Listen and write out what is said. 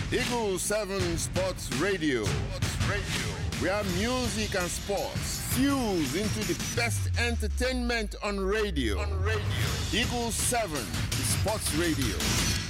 Eagle 7 Sports Radio. Where music and sports fuse into the best entertainment on radio. Eagle 7 Sports Radio.